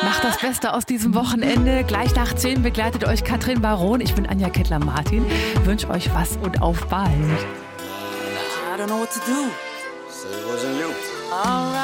Macht das Beste aus diesem Wochenende. Gleich nach 10 begleitet euch Katrin Baron. Ich bin Anja Kettler-Martin. Wünsche euch was und auf bald. I don't know what to do. So it wasn't you. All right.